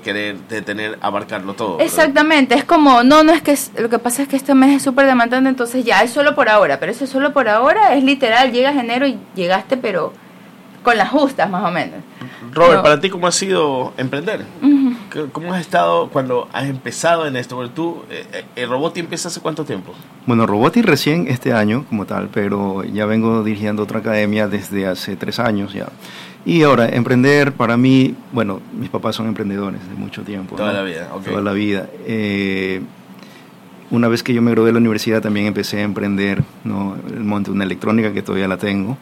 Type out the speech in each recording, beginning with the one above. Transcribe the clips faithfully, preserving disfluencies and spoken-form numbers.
querer, de tener, abarcarlo todo. Exactamente, ¿verdad? Es como, no, no es que, es, lo que pasa es que este mes es súper demandante, entonces ya, es solo por ahora, pero eso es solo por ahora, es literal, llegas enero y llegaste, pero con las justas, más o menos. Robert, pero, ¿para ti cómo ha sido emprender? Uh-huh. ¿Cómo has estado cuando has empezado en esto? Porque tú, eh, ¿el Roboti empieza hace cuánto tiempo? Bueno, Roboti recién este año como tal, pero ya vengo dirigiendo otra academia desde hace tres años ya. Y ahora, emprender para mí, bueno, mis papás son emprendedores de mucho tiempo. Toda ¿no? la vida, ok. Toda la vida. Eh, una vez que yo me gradué de la universidad también empecé a emprender, ¿no? Monté una electrónica que todavía la tengo.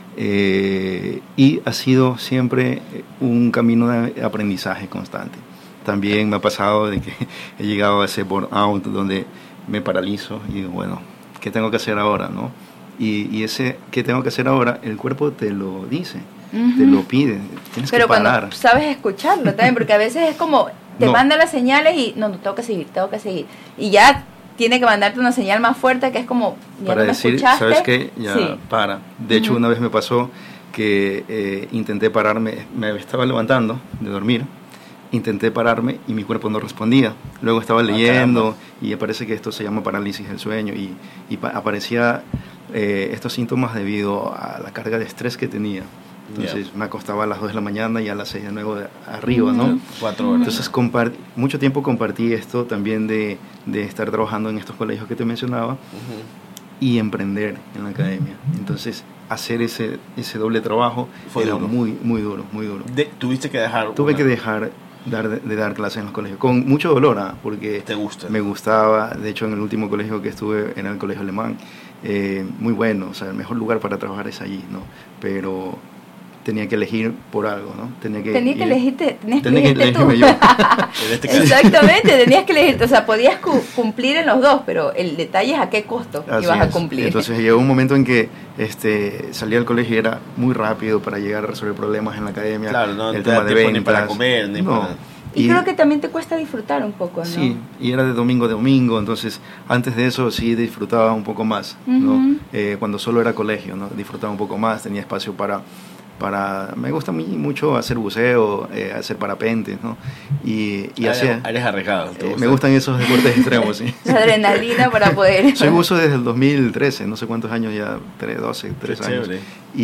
Eh, y ha sido siempre un camino de aprendizaje constante. También me ha pasado de que he llegado a ese burnout donde me paralizo y digo, bueno, ¿qué tengo que hacer ahora? ¿no? Y, y ese ¿qué tengo que hacer ahora? El cuerpo te lo dice, uh-huh. te lo pide, tienes Pero que parar. cuando sabes escucharlo también, porque a veces es como, te no. manda las señales y no, no, tengo que seguir, tengo que seguir. Y ya tiene que mandarte una señal más fuerte que es como, ya para no me decir, escuchaste. ¿sabes qué? Ya sí. para. De hecho, uh-huh. una vez me pasó que eh, intenté pararme, me estaba levantando de dormir, intenté pararme y mi cuerpo no respondía. Luego estaba leyendo ah, y parece que esto se llama parálisis del sueño y, y pa- aparecía eh, estos síntomas debido a la carga de estrés que tenía. Entonces yeah. me acostaba a las dos de la mañana y a las seis de nuevo de arriba, ¿no? Uh-huh. Cuatro horas. Entonces compart- mucho tiempo compartí esto también de, de estar trabajando en estos colegios que te mencionaba uh-huh. y emprender en la academia. Entonces hacer ese ese doble trabajo Fue era duro. muy muy duro, muy duro. De, ¿Tuviste que dejar? Tuve una... que dejar dar, de, de dar clases en los colegios, con mucho dolor, ¿eh? Porque ¿Te gusta? me gustaba. De hecho, en el último colegio que estuve era el colegio alemán, eh, muy bueno, o sea, el mejor lugar para trabajar es allí, ¿no? Pero tenía que elegir por algo, ¿no? Tenía que, tenía que ir, elegirte, tenías que tenía elegirte que tú. yo. Exactamente, tenías que elegirte, o sea, podías cu- cumplir en los dos, pero el detalle es a qué costo Así ibas es. a cumplir. Entonces llegó un momento en que este, salí del colegio y era muy rápido para llegar a resolver problemas en la academia. Claro, no el te tema da de tiempo ventas, ni para comer, ni no. para... Y, y creo que también te cuesta disfrutar un poco, ¿no? Sí, y era de domingo a domingo, entonces antes de eso sí disfrutaba un poco más, uh-huh. ¿no? Eh, cuando solo era colegio, ¿no? Disfrutaba un poco más, tenía espacio para... para me gusta a mí mucho hacer buceo, eh, hacer parapentes, ¿no? Y, y hacía, eres arriesgado. Eh, me gustan esos deportes extremos, sí. La adrenalina para poder... Soy buzo desde el dos mil trece, no sé cuántos años ya, doce, tres Qué años. Chévere.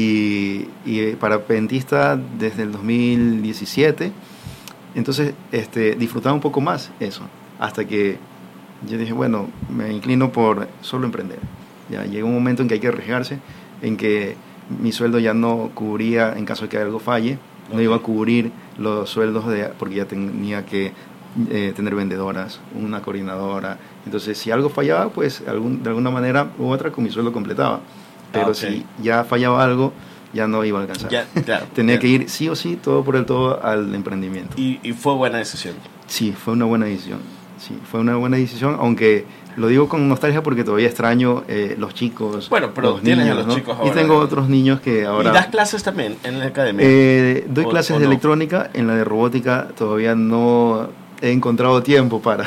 Y, y parapentista desde el dos mil diecisiete. Entonces este, disfrutaba un poco más eso, hasta que yo dije, bueno, me inclino por solo emprender. Ya llegó un momento en que hay que arriesgarse, en que mi sueldo ya no cubría, en caso de que algo falle, okay. no iba a cubrir los sueldos, de, porque ya tenía que eh, tener vendedoras, una coordinadora. Entonces, si algo fallaba, pues algún, de alguna manera u otra con mi sueldo completaba. Pero okay. si ya fallaba algo, ya no iba a alcanzar. Ya, claro, Tenía ya. que ir sí o sí, todo por el todo, al emprendimiento. ¿Y, y fue buena decisión? Sí, fue una buena decisión. Sí, fue una buena decisión, aunque lo digo con nostalgia porque todavía extraño eh, los chicos. Bueno, pero los tienes niños, a los ¿no? chicos ahora. Y tengo otros niños que ahora... ¿Y das clases también en la academia? Eh, doy o, clases o de no? electrónica, en la de robótica todavía no he encontrado tiempo para...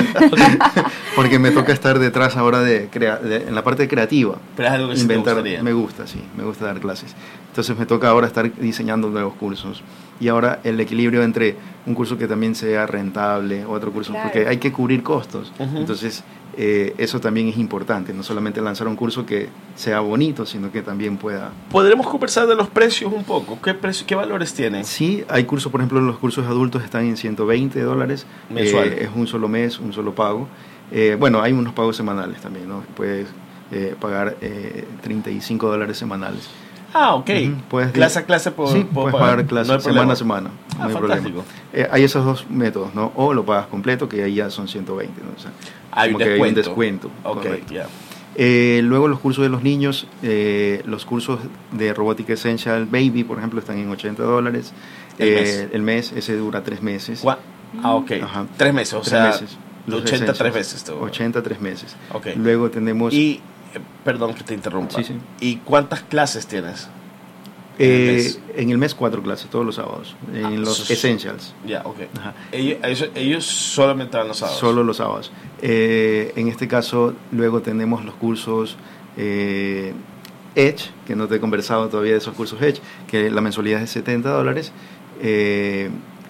porque me toca estar detrás ahora de, crea, de en la parte creativa. Pero es algo que inventar, sí te gustaría. Me gusta, sí, me gusta dar clases. Entonces me toca ahora estar diseñando nuevos cursos. Y ahora el equilibrio entre un curso que también sea rentable, otro curso, claro. porque hay que cubrir costos. Uh-huh. Entonces eh, eso también es importante, no solamente lanzar un curso que sea bonito, sino que también pueda... ¿Podremos conversar de los precios un poco? ¿Qué, precio, qué valores tienen? Sí, hay cursos, por ejemplo, los cursos adultos están en ciento veinte dólares. Mensual. Eh, es un solo mes, un solo pago. Eh, bueno, hay unos pagos semanales también, ¿no? Puedes eh, pagar eh, treinta y cinco dólares semanales. Ah, ok. Uh-huh. Puedes, clase a clase puedo, sí, puedo puedes pagar, pagar clase no semana a semana. Ah, no hay fantástico. Eh, hay esos dos métodos, ¿no? O lo pagas completo, que ahí ya son ciento veinte, ¿no? O sea, hay, como un que hay un descuento. Ok, ya. Yeah. Eh, luego los cursos de los niños, eh, los cursos de Robotic Essential Baby, por ejemplo, están en ochenta dólares. El, eh, mes. el mes, ese dura tres meses. What? Ah, ok. Ajá. Tres meses, o tres sea, meses. Los ochenta tres veces. Todo. ochenta tres meses. Okay. Luego tenemos... Y, eh, perdón que te interrumpa. Sí, sí. ¿Y cuántas clases tienes? En, eh, el mes? en el mes cuatro clases, todos los sábados, en ah, los sos, Essentials. Ya, yeah, ok. Ellos, ellos, ellos solamente van los sábados. Solo los sábados. Eh, en este caso, luego tenemos los cursos eh, Edge, que no te he conversado todavía de esos cursos Edge, que la mensualidad es de setenta dólares. Eh, y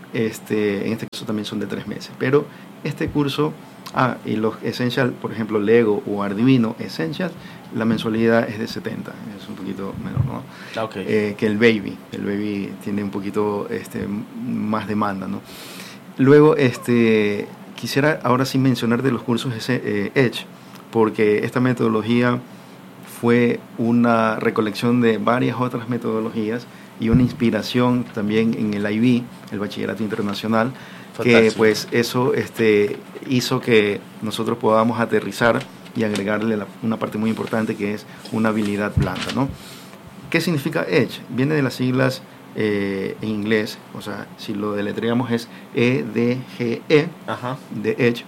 este, en este caso también son de tres meses. Pero este curso, ah, y los Essential, por ejemplo, Lego o Arduino Essential, la mensualidad es de setenta, es un poquito menor, ¿no? Okay. Eh, que el Baby. El Baby tiene un poquito este, más demanda, ¿no? Luego, este, quisiera ahora sí mencionar de los cursos ese, eh, Edge, porque esta metodología fue una recolección de varias otras metodologías y una inspiración también en el I B, el Bachillerato Internacional, Fantástico. Que pues eso este, hizo que nosotros podamos aterrizar y agregarle la, una parte muy importante que es una habilidad blanda, ¿no? ¿Qué significa Edge? Viene de las siglas eh, en inglés, o sea, si lo deletreamos es E D G E, Ajá. de Edge,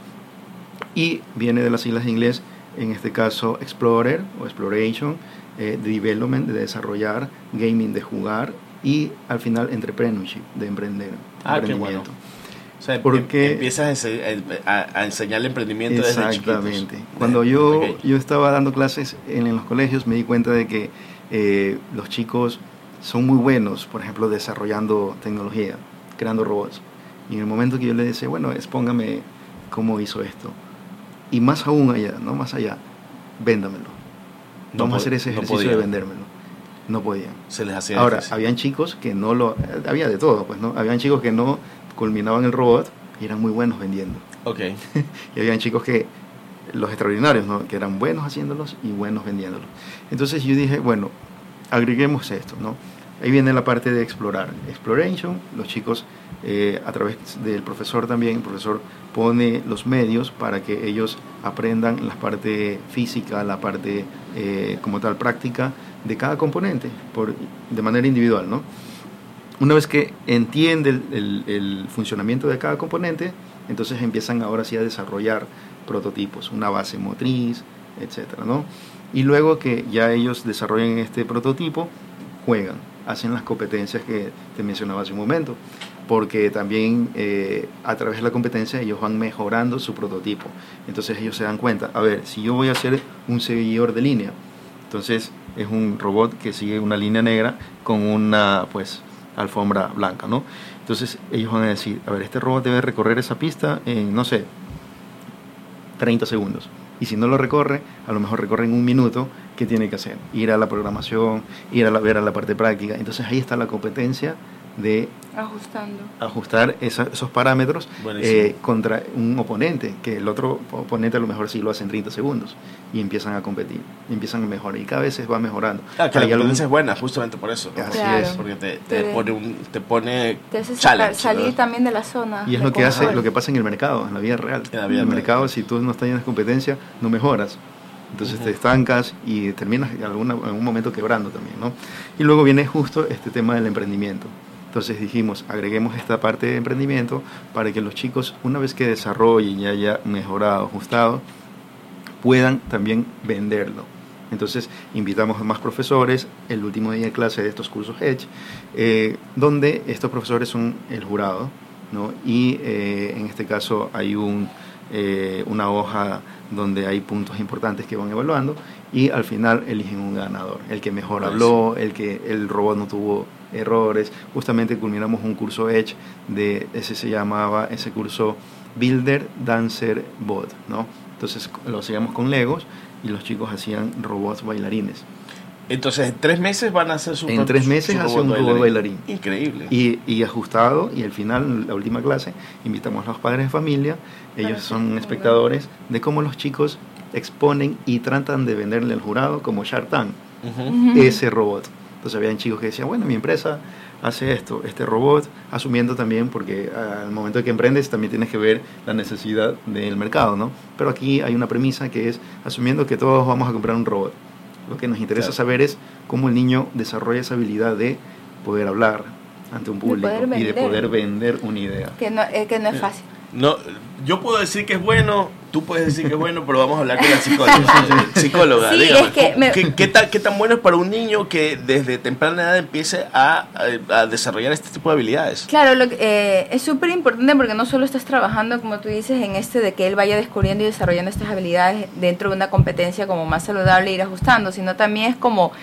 y viene de las siglas en inglés, en este caso Explorer o Exploration, eh, Development, de desarrollar, Gaming, de jugar, y al final Entrepreneurship, de emprender, ah, emprendimiento. Qué bueno. O sea, porque empiezas a, a enseñar el emprendimiento desde chiquitos. Exactamente. Cuando yo, yo estaba dando clases en, en los colegios, me di cuenta de que eh, los chicos son muy buenos, por ejemplo, desarrollando tecnología, creando robots. Y en el momento que yo les decía, bueno, expóngame cómo hizo esto. Y más aún allá, no más allá, véndamelo. No Vamos a hacer ese ejercicio no de vendérmelo. No podían. Se les hacía Ahora, difícil. Habían chicos que no lo... Había de todo, pues, ¿no? Habían chicos que no culminaban el robot y eran muy buenos vendiendo. Okay. Y habían chicos que, los extraordinarios, ¿no? Que eran buenos haciéndolos y buenos vendiéndolos. Entonces yo dije, bueno, agreguemos esto, ¿no? Ahí viene la parte de explorar. Exploration, los chicos, eh, a través del profesor también, el profesor pone los medios para que ellos aprendan la parte física, la parte eh, como tal práctica de cada componente, por, de manera individual, ¿no? Una vez que entiende el, el, el funcionamiento de cada componente, entonces empiezan ahora sí a desarrollar prototipos, una base motriz, etcétera, ¿no? Y luego que ya ellos desarrollen este prototipo, juegan, hacen las competencias que te mencionaba hace un momento, porque también eh, a través de la competencia ellos van mejorando su prototipo. Entonces ellos se dan cuenta, a ver, si yo voy a hacer un seguidor de línea, entonces es un robot que sigue una línea negra con una, pues, alfombra blanca, ¿no? Entonces ellos van a decir, a ver, este robot debe recorrer esa pista en, no sé, treinta segundos. Y si no lo recorre, a lo mejor recorre en un minuto. ¿Qué tiene que hacer? Ir a la programación, ir a la, ver a la parte práctica. Entonces ahí está la competencia de Ajustando. ajustar esa, esos parámetros eh, contra un oponente, que el otro oponente a lo mejor sí lo hace en treinta segundos, y empiezan a competir, y empiezan a mejorar, y cada vez se va mejorando. Ah, que la competencia algún... es buena, justamente por eso, ¿no? Así claro. es. Porque te, te, te pone un te pone te hace challenge, salir ¿no? también de la zona. Y es lo que hace, lo que pasa en el mercado, en la vida real. En, la vida en el real. mercado, si tú no estás en competencia, no mejoras. Entonces uh-huh. te estancas y terminas en, alguna, en algún momento quebrando también, ¿no? Y luego viene justo este tema del emprendimiento. Entonces dijimos, agreguemos esta parte de emprendimiento para que los chicos, una vez que desarrollen y haya mejorado, ajustado, puedan también venderlo. Entonces invitamos a más profesores, el último día de clase de estos cursos Edge, eh, donde estos profesores son el jurado, ¿no? Y eh, en este caso hay un, eh, una hoja donde hay puntos importantes que van evaluando, y al final eligen un ganador, el que mejor habló, el que el robot no tuvo errores. Justamente culminamos un curso Edge, de ese se llamaba, ese curso Builder Dancer Bot, ¿no? Entonces lo hacíamos con Legos y los chicos hacían robots bailarines. Entonces en tres meses van a hacer su En tres meses hace un robot bailarín. Increíble. Y, y ajustado, y al final, la última clase, invitamos a los padres de familia, ellos son espectadores de cómo los chicos exponen y tratan de venderle al jurado como Shark Tank, uh-huh. ese robot. Entonces habían chicos que decían, bueno, mi empresa hace esto, este robot, asumiendo también, porque al momento de que emprendes también tienes que ver la necesidad del mercado, ¿no? Pero aquí hay una premisa que es, asumiendo que todos vamos a comprar un robot. Lo que nos interesa claro. saber es cómo el niño desarrolla esa habilidad de poder hablar ante un público de y de poder vender una idea. Que no, eh, que no es fácil. No, yo puedo decir que es bueno, tú puedes decir que es bueno, pero vamos a hablar con la psicóloga. psicóloga, sí, dígame, es que me... ¿qué, qué, tan, ¿qué tan bueno es para un niño que desde temprana edad empiece a, a, a desarrollar este tipo de habilidades? Claro, lo que, eh, es súper importante porque no solo estás trabajando, como tú dices, en este de que él vaya descubriendo y desarrollando estas habilidades dentro de una competencia como más saludable e ir ajustando, sino también es como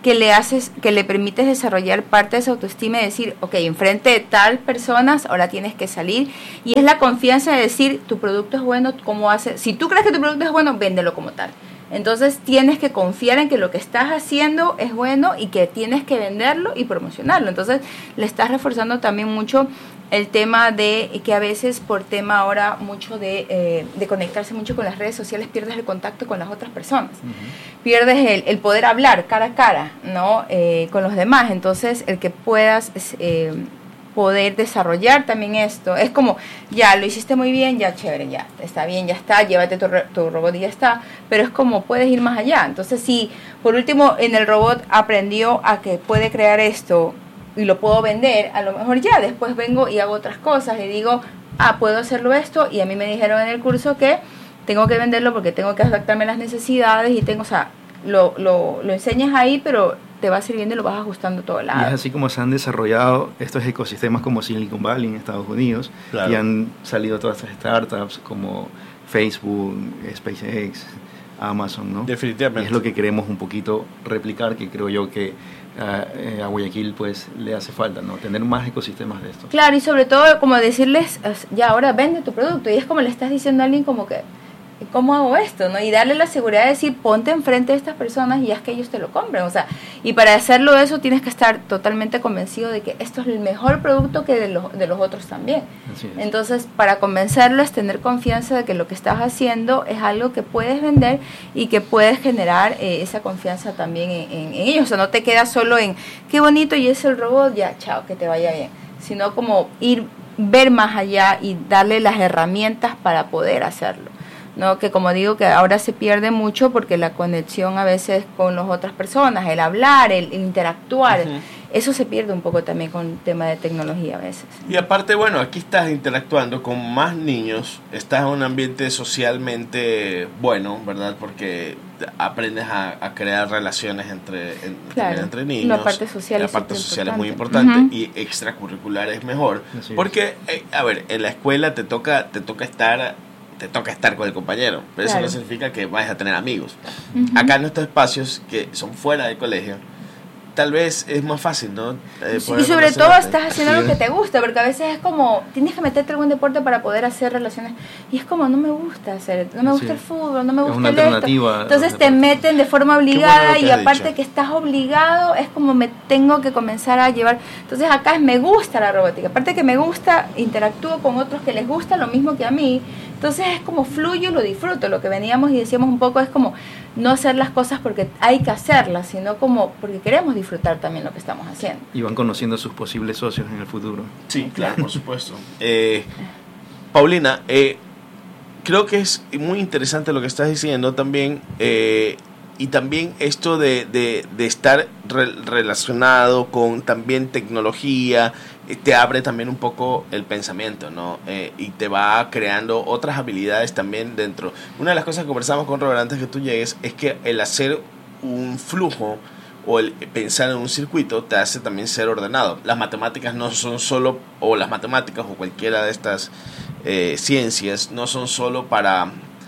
que le haces, que le permites desarrollar parte de esa autoestima y decir, ok, enfrente de tal personas, ahora tienes que salir, y es la confianza de decir, tu producto es bueno, ¿cómo hace? Si tú crees que tu producto es bueno, véndelo como tal. Entonces tienes que confiar en que lo que estás haciendo es bueno y que tienes que venderlo y promocionarlo. Entonces le estás reforzando también mucho el tema de que a veces por tema ahora mucho de, eh, de conectarse mucho con las redes sociales pierdes el contacto con las otras personas. Uh-huh. Pierdes el, el poder hablar cara a cara, ¿no? Eh, con los demás. Entonces el que puedas... Eh, poder desarrollar también esto, es como, ya, lo hiciste muy bien, ya, chévere, ya, está bien, ya está, llévate tu, tu robot y ya está, pero es como, puedes ir más allá. Entonces, si por último en el robot aprendió a que puede crear esto y lo puedo vender, a lo mejor ya, después vengo y hago otras cosas y digo, ah, puedo hacerlo esto, y a mí me dijeron en el curso que tengo que venderlo porque tengo que adaptarme a las necesidades y tengo, o sea, lo, lo, lo enseñas ahí, pero te va sirviendo y lo vas ajustando todo el lado. Y es así como se han desarrollado estos ecosistemas como Silicon Valley en Estados Unidos, claro. Y han salido todas estas startups como Facebook, SpaceX, Amazon, ¿no? Definitivamente. Y es lo que queremos un poquito replicar, que creo yo que uh, a Guayaquil pues le hace falta, ¿no? Tener más ecosistemas de estos. Claro, y sobre todo como decirles, ya ahora vende tu producto, y es como le estás diciendo a alguien como que, ¿cómo hago esto? ¿No? Y darle la seguridad de decir, ponte enfrente de estas personas y haz que ellos te lo compren. O sea, y para hacerlo eso tienes que estar totalmente convencido de que esto es el mejor producto que de los, de los otros también. Así es. Entonces, para convencerlo es tener confianza de que lo que estás haciendo es algo que puedes vender y que puedes generar eh, esa confianza también en, en, en ellos. O sea, no te quedas solo en, qué bonito y es el robot, ya, chao, que te vaya bien. Sino como ir, ver más allá y darle las herramientas para poder hacerlo. No, que como digo, que ahora se pierde mucho porque la conexión a veces con las otras personas, el hablar, el, el interactuar, uh-huh. Eso se pierde un poco también con el tema de tecnología a veces. Y aparte, bueno, aquí estás interactuando con más niños, estás en un ambiente socialmente bueno, ¿verdad? Porque aprendes a, a crear relaciones entre, en, claro, entre niños. La parte social, la es, parte social es muy importante. importante, Uh-huh. y extracurricular es mejor. Así porque, eh, a ver, en la escuela te toca, te toca estar... te toca estar con el compañero, pero claro. Eso no significa que vayas a tener amigos. Uh-huh. Acá en estos espacios que son fuera del colegio, tal vez es más fácil, ¿no? Eh, sí, y sobre todo estás haciendo sí. Algo que te gusta, porque a veces es como, tienes que meterte en algún deporte para poder hacer relaciones, y es como, no me gusta hacer, no me gusta sí. El fútbol, no me gusta el esto. Entonces te meten de forma obligada, bueno y aparte dicho. Que estás obligado, es como me tengo que comenzar a llevar. Entonces acá es, me gusta la robótica, aparte que me gusta, interactúo con otros que les gusta lo mismo que a mí. Entonces es como fluyo, lo disfruto. Lo que veníamos y decíamos un poco es como no hacer las cosas porque hay que hacerlas, sino como porque queremos disfrutar también lo que estamos haciendo. Y van conociendo a sus posibles socios en el futuro. Sí, claro, por supuesto. Eh, Paulina, eh, creo que es muy interesante lo que estás diciendo también, eh, y también esto de, de, de estar re, relacionado con también tecnología, eh, te abre también un poco el pensamiento, ¿no? Eh, y te va creando otras habilidades también dentro. Una de las cosas que conversamos con Robert antes que tú llegues es que el hacer un flujo o el pensar en un circuito te hace también ser ordenado. Las matemáticas no son solo, o las matemáticas o cualquiera de estas eh, ciencias no son solo para...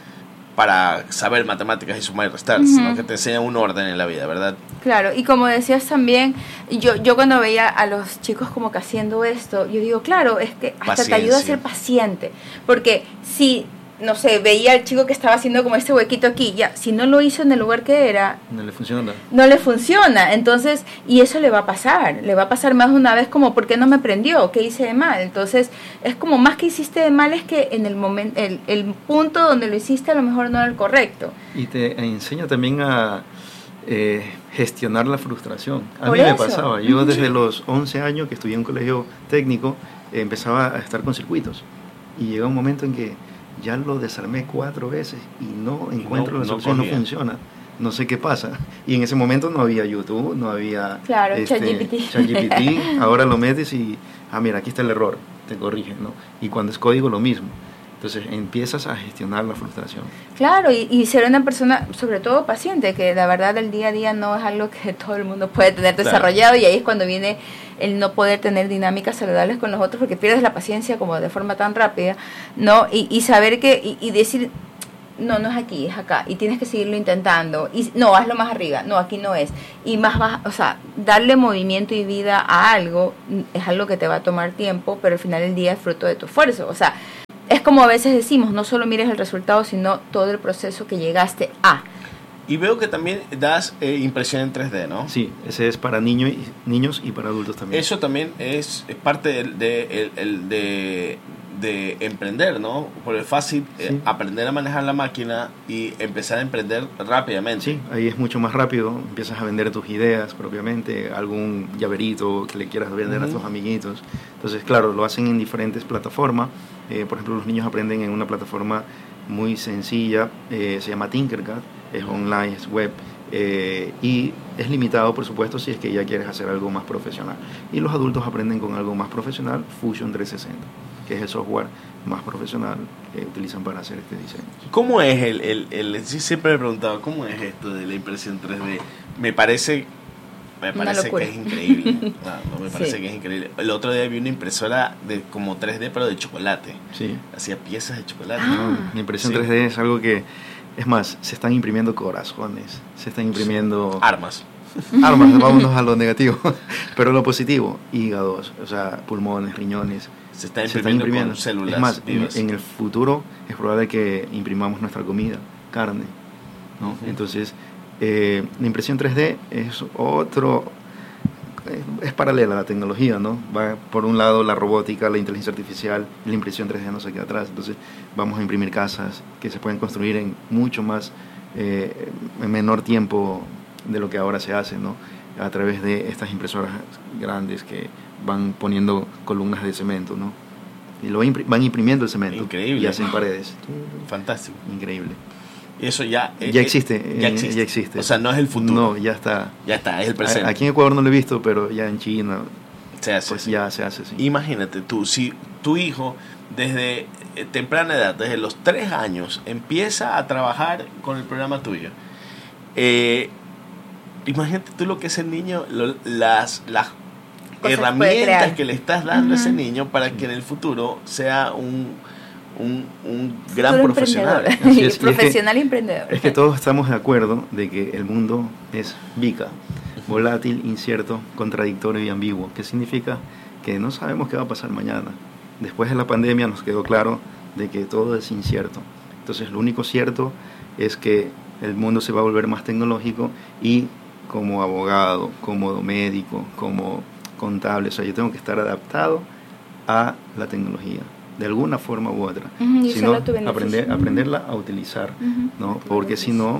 para saber matemáticas y sumar y restar, uh-huh. Sino que te enseñan un orden en la vida, ¿verdad? Claro, y como decías también, yo yo cuando veía a los chicos como que haciendo esto, yo digo, claro, es que hasta Paciencia. Te ayuda a ser paciente, porque si, no sé, veía al chico que estaba haciendo como este huequito aquí, ya, si no lo hizo en el lugar que era, no le funciona. No le funciona, entonces, y eso le va a pasar, le va a pasar más de una vez como, ¿por qué no me prendió? ¿Qué hice de mal? Entonces, es como más que hiciste de mal, es que en el momento, el, el punto donde lo hiciste a lo mejor no era el correcto. Y te enseña también a eh, gestionar la frustración. A Por mí eso. me pasaba, yo desde los once años que estudié en un colegio técnico, eh, empezaba a estar con circuitos, y llega un momento en que ya lo desarmé cuatro veces y no encuentro no, la solución, no, no funciona, no sé qué pasa. Y en ese momento no había YouTube, no había claro, este, ChatGPT. ChatGPT. Ahora lo metes y, ah, mira, aquí está el error, te corrigen, ¿no? Y cuando es código, lo mismo. Entonces empiezas a gestionar la frustración. Claro, y, y ser una persona, sobre todo paciente, que la verdad el día a día no es algo que todo el mundo puede tener claro. Desarrollado, y ahí es cuando viene el no poder tener dinámicas saludables con los otros, porque pierdes la paciencia como de forma tan rápida, ¿no? Y, y saber que, y, y decir, no, no es aquí, es acá, y tienes que seguirlo intentando, y no, hazlo más arriba, no, aquí no es, y más baja, o sea, darle movimiento y vida a algo es algo que te va a tomar tiempo, pero al final del día es fruto de tu esfuerzo, o sea, es como a veces decimos, no solo mires el resultado, sino todo el proceso que llegaste a. Y veo que también das eh, impresión en tres D, ¿no? Sí, ese es para niño y, niños y para adultos también. Eso también es, es parte de, de, el- el- de, de emprender, ¿no? Porque es fácil eh, Sí. aprender a manejar la máquina y empezar a emprender rápidamente. Sí, ahí es mucho más rápido, empiezas a vender tus ideas propiamente, algún llaverito que le quieras vender Ujú. a tus amiguitos. Entonces, claro, lo hacen en diferentes plataformas. Eh, por ejemplo, los niños aprenden en una plataforma muy sencilla, eh, se llama Tinkercad, es online, es web, eh, y es limitado, por supuesto, si es que ya quieres hacer algo más profesional. Y los adultos aprenden con algo más profesional, Fusion trescientos sesenta, que es el software más profesional que utilizan para hacer este diseño. ¿Cómo es el, el, el, sí, siempre me he preguntado, ¿cómo es esto de la impresión tres D? Me parece, me Una parece que locura. es increíble. No, no, me parece Sí. que es increíble. El otro día vi una impresora de como tres D, pero de chocolate. Sí. Hacía piezas de chocolate. Ah. No, la impresión Sí. tres D es algo que, es más, se están imprimiendo corazones, se están imprimiendo Armas. armas, vámonos a lo negativo, pero lo positivo, hígados, o sea, pulmones, riñones, Se está se imprimiendo, están imprimiendo. con células Es más, en, vivas. en el futuro es probable que imprimamos nuestra comida, carne, ¿no? Ujú. Entonces, eh, la impresión tres D es otro, es, es paralela a la tecnología, ¿no? Va por un lado la robótica, la inteligencia artificial, y la impresión tres D no se queda atrás. Entonces, vamos a imprimir casas que se pueden construir en mucho más, eh, en menor tiempo de lo que ahora se hace, ¿no? A través de estas impresoras grandes que van poniendo columnas de cemento, ¿no? Y lo impri- van imprimiendo el cemento. Increíble. Y hacen paredes. Fantástico. Increíble. Y eso ya, eh, Ya eh, existe, ya eh, existe. ya existe. O sea, no es el futuro. No, ya está. Ya está, es el presente. A- Aquí en Ecuador no lo he visto, pero ya en China, se hace. pues así. ya se hace, sí. Imagínate tú, si tu hijo desde eh, temprana edad, desde los tres años, empieza a trabajar con el programa tuyo, eh, imagínate tú lo que es el niño, lo- las, las puede herramientas crear. que le estás dando a ese Ujú. niño para que en el futuro sea un, un, un gran Futuro profesional. emprendedor. Así es, y es que- Profesional y emprendedor. Es que todos estamos de acuerdo de que el mundo es VICA, volátil, incierto, contradictorio y ambiguo. ¿Qué significa? Que no sabemos qué va a pasar mañana. Después de la pandemia nos quedó claro de que todo es incierto. Entonces lo único cierto es que el mundo se va a volver más tecnológico y como abogado, como médico, como contable, o sea, yo tengo que estar adaptado a la tecnología, de alguna forma u otra. Ujú, y Si usarlo no, a tu beneficio. aprender, aprenderla a utilizar, Ujú. ¿no? Porque si no,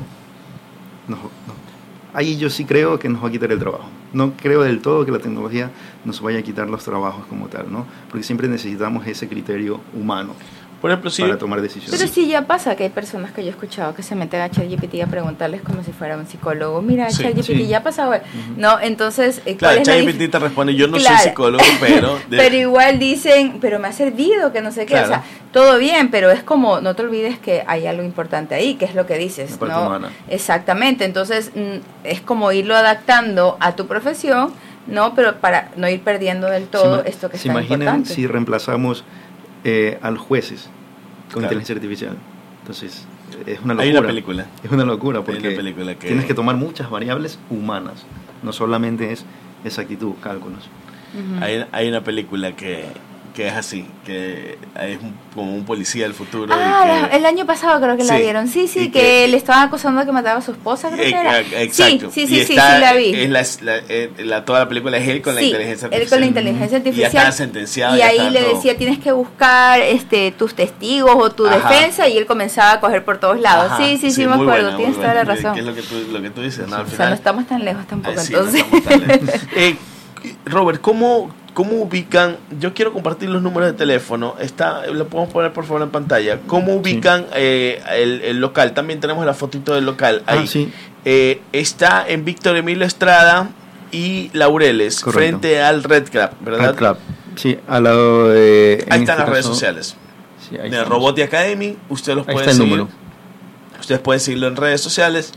nos- no- ahí yo sí creo que nos va a quitar el trabajo. No creo del todo que la tecnología nos vaya a quitar los trabajos como tal, ¿no? Porque siempre necesitamos ese criterio humano Por ejemplo, si para tomar decisiones. Pero sí ya pasa que hay personas que yo he escuchado que se meten a ChatGPT a preguntarles como si fuera un psicólogo. Mira, Sí, ChatGPT sí. ya ha pasado. No, entonces, eh, claro, ¿cuál es la dif- ChatGPT te responde, yo no Claro. soy psicólogo, pero... de- Pero igual dicen, pero me ha servido, que no sé qué, Claro. o sea, todo bien, pero es como, no te olvides que hay algo importante ahí, que es lo que dices, La parte ¿no? humana. Exactamente, entonces mm, es como irlo adaptando a tu profesión, ¿no? Pero para no ir perdiendo del todo Se ima- esto que es se tan imaginen importante. si reemplazamos eh, a los jueces con Claro. inteligencia artificial. Entonces, es una locura. Hay una película. Es una locura Hay porque una película que- tienes que tomar muchas variables humanas. No solamente es exactitud, cálculos. Ujú. Hay, hay una película que, que es así, que es un- como un policía del futuro. Ah, y la- que, el año pasado creo que la Sí, dieron. Sí, sí, y que, que- le estaban acusando de que mataba a su esposa, creo que era. Eh, exacto. Sí, sí, sí, Y sí, está- sí, la vi. Es la, la- eh, la- toda la película es él con la Sí, inteligencia él artificial. con la inteligencia artificial. Y ya estaba sentenciado. Y ya ahí estaba le todo. decía, tienes que buscar este tus testigos o tu Ajá. defensa, y él comenzaba a coger por todos lados. Ajá, Sí, sí, sí, me muy acuerdo, buena, tienes muy toda la buena. razón. Que es lo que tú, lo que tú dices, ¿no? Al O sea, final, no estamos tan lejos tampoco, Ay, sí, no entonces. estamos tan lejos. Eh, Robert, ¿cómo, ¿cómo ubican? Yo quiero compartir los números de teléfono. Está, lo podemos poner por favor en pantalla. ¿Cómo ubican eh, el, el local? También tenemos la fotito del local ahí. Ah, sí. Eh, está en Víctor Emilio Estrada y Laureles, Correcto. frente al Red Club, ¿verdad? Red Club. Sí, al lado de... en Ahí están este las redes caso- sociales. Sí, ahí Mira, estamos. Robotic Academy, ustedes los Ahí pueden está el seguir. número. Ustedes pueden seguirlo en redes sociales.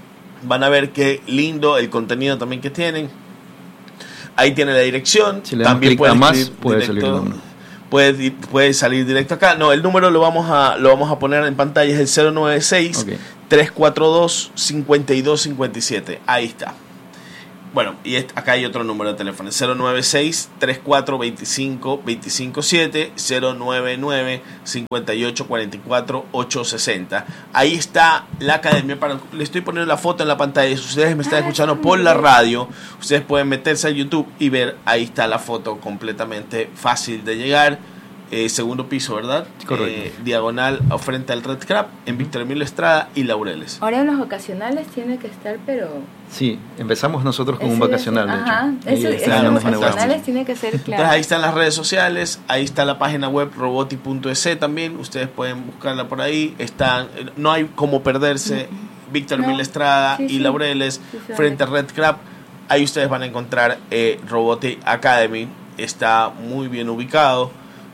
Van a ver qué lindo el contenido también que tienen. Ahí tiene la dirección. Si le damos También clic a pueden más, escribir puede directo. salir el número. puede, puede salir directo acá. No, el número lo vamos a lo vamos a poner en pantalla, es el cero nueve seis, tres cuatro dos, cinco dos cinco siete. Ahí está. Bueno, y acá hay otro número de teléfono, cero nueve seis, tres cuatro dos cinco, dos cinco siete, cero nueve nueve, cinco ocho cuatro cuatro, ocho seis cero. Ahí está la academia. Para, le estoy poniendo la foto en la pantalla. Si ustedes me están escuchando por la radio, ustedes pueden meterse a YouTube y ver, ahí está la foto, completamente fácil de llegar. Eh, segundo piso, ¿verdad? Correcto. Eh, diagonal frente al Red Crab, en Víctor Emilio Estrada y Laureles. Ahora en los vacacionales tiene que estar, pero... Sí, empezamos nosotros con un vacacional, de ajá, hecho. Eso, Este eso año los nos inauguramos. vacacionales tiene que ser claro. Entonces ahí están las redes sociales, ahí está la página web roboti punto es también, ustedes pueden buscarla por ahí. Están, no hay como perderse, uh-huh. Víctor Emilio no. Estrada sí, y sí. Laureles, sí, frente a Red Crab. Ahí ustedes van a encontrar eh, Robotic Academy, está muy bien ubicado.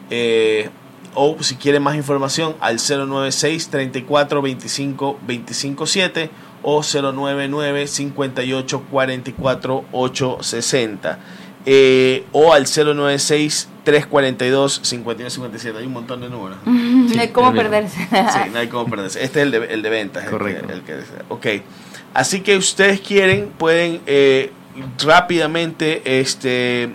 Eh, o si quieren más información al cero nueve seis, tres cuatro dos cinco, dos cinco siete o cero nueve nueve, cinco ocho cuatro cuatro, ocho seis cero, eh, o al cero nueve seis, tres cuatro dos, cinco uno cinco siete. Hay un montón de números. No sí, hay cómo perderse. Sí, no hay cómo perderse. Este es el de, el de ventas. Correcto. El que, el que, ok. Así que ustedes quieren, pueden eh, rápidamente este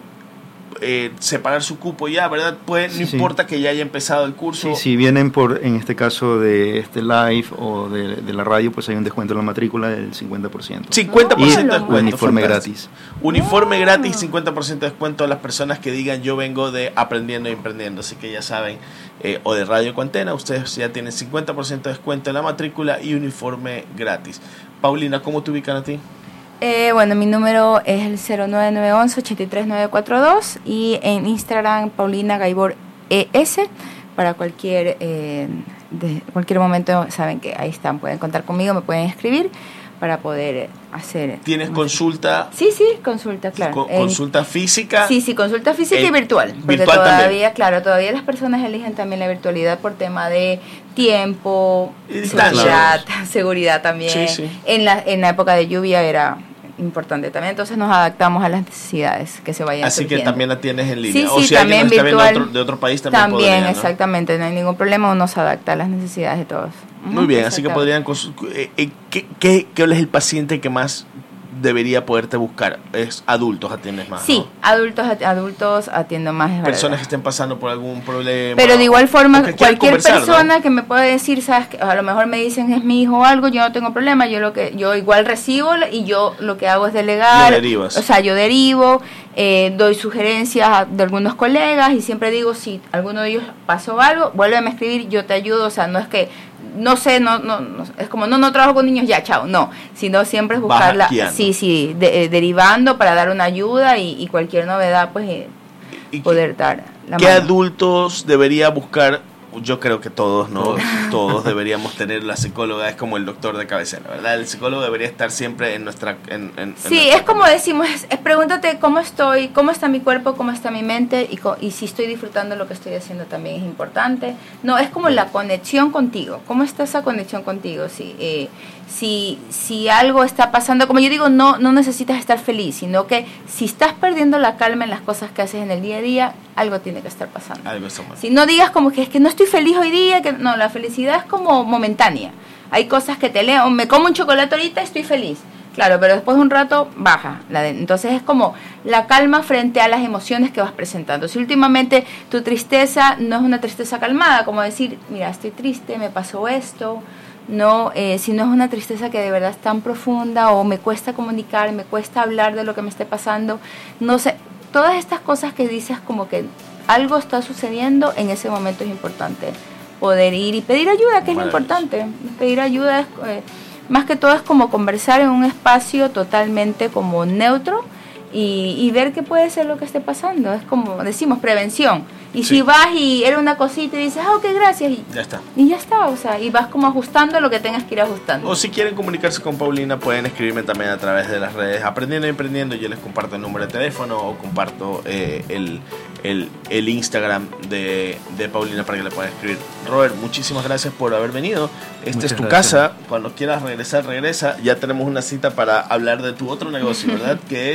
Eh, separar su cupo ya, ¿verdad? Pues, no sí, importa que ya haya empezado el curso. Sí, si vienen por, en este caso de este live o de, de la radio, pues hay un descuento en la matrícula del cincuenta por ciento. cincuenta por ciento y de descuento. Uniforme gratis. Uniforme oh. gratis, cincuenta por ciento de descuento a las personas que digan yo vengo de Aprendiendo y Emprendiendo. Así que ya saben, eh, o de Radio Cuantena, ustedes ya tienen cincuenta por ciento de descuento en la matrícula y uniforme gratis. Paulina, ¿cómo te ubican a ti? Eh, bueno, mi número es el cero nueve nueve uno uno, ocho tres nueve cuatro dos y en Instagram Paulina Gaibor E S. Para cualquier eh, de cualquier momento saben que ahí están, pueden contar conmigo, me pueden escribir para poder hacer. ¿Tienes consulta? Sí, sí, consulta, claro. Co- ¿Consulta física? Sí, sí, consulta física eh, y virtual. Porque virtual todavía, también. claro, todavía las personas eligen también la virtualidad por tema de tiempo, y seguridad, seguridad también. Sí, sí. En la en la época de lluvia era importante también, entonces nos adaptamos a las necesidades que se vayan Así surgiendo. que también la tienes en línea. Sí, o sí, si también alguien nos está virtual, viendo otro, de otro país también, también podría, ¿no? exactamente, no hay ningún problema, uno se adapta a las necesidades de todos. Muy bien, así que podrían... Eh, eh, ¿qué, qué, ¿Qué es el paciente que más debería poderte buscar? Es adultos atiendes más, sí, ¿no? adultos adultos atiendo más, es personas verdad. que estén pasando por algún problema. Pero de igual forma, cualquier persona, ¿no?, que me pueda decir, sabes, que a lo mejor me dicen es mi hijo o algo, yo no tengo problema, yo lo que yo igual recibo y yo lo que hago es delegar. Lo derivas. O sea, yo derivo, eh, doy sugerencias de algunos colegas y siempre digo, si alguno de ellos pasó algo, vuélveme a escribir, yo te ayudo. O sea, no es que no sé, no, no, no, es como no, no trabajo con niños, ya, chao, no, sino siempre es buscarla, sí, sí, de, eh, derivando para dar una ayuda y, y cualquier novedad, pues, eh, ¿Y poder dar la ¿Qué mano. Adultos debería buscar? Yo creo que todos, ¿no? Todos deberíamos tener la psicóloga, es como el doctor de cabecera, ¿verdad? El psicólogo debería estar siempre en nuestra... En, en, sí, en nuestra es como decimos, es, es pregúntate cómo estoy, cómo está mi cuerpo, cómo está mi mente y, co- y si estoy disfrutando lo que estoy haciendo también es importante. No, es como la conexión contigo, ¿cómo está esa conexión contigo? Si, eh, si, si algo está pasando, como yo digo, no, no necesitas estar feliz, sino que si estás perdiendo la calma en las cosas que haces en el día a día, algo tiene que estar pasando. Algo está mal. Si no digas como que es que no estoy feliz hoy día, que no, la felicidad es como momentánea. Hay cosas que te leo, me como un chocolate ahorita, estoy feliz. Claro, pero después de un rato baja. La de, entonces es como la calma frente a las emociones que vas presentando. Si últimamente tu tristeza no es una tristeza calmada, como decir, mira, estoy triste, me pasó esto, no, eh, si no es una tristeza que de verdad es tan profunda o me cuesta comunicar, me cuesta hablar de lo que me esté pasando, no sé, todas estas cosas que dices como que algo está sucediendo, en ese momento es importante poder ir y pedir ayuda, que es lo importante. Pedir ayuda es, eh, más que todo es como conversar en un espacio totalmente como neutro y, y ver qué puede ser lo que esté pasando. Es como decimos, prevención. Y sí. Si vas y era una cosita y dices, ah, ok, gracias, y ya está. Y ya está, o sea, y vas como ajustando lo que tengas que ir ajustando. O si quieren comunicarse con Paulina, pueden escribirme también a través de las redes Aprendiendo y Emprendiendo. Yo les comparto el número de teléfono o comparto eh, el, el, el Instagram de, de Paulina para que le puedan escribir. Robert, muchísimas gracias por haber venido. Esta Muchas es tu gracias. casa. Cuando quieras regresar, regresa. Ya tenemos una cita para hablar de tu otro negocio, ¿verdad? Que es...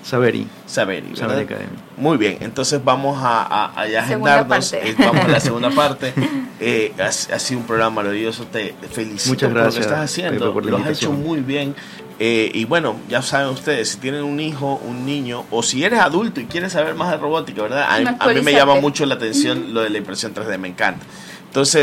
Saveri. Saveri, ¿verdad? Saveri Academy. Muy bien, entonces vamos a, a, a ya Segunda agendarnos. parte. Eh, vamos a la segunda parte. Eh, ha, ha sido un programa maravilloso. Te felicito Muchas por lo que gracias, estás haciendo. Pepe, por la Lo has hecho invitación. muy bien. Eh, y bueno, ya saben ustedes, si tienen un hijo, un niño, o si eres adulto y quieres saber más de robótica, ¿verdad? A, a mí me llama mucho la atención lo de la impresión tres D, me encanta. Entonces,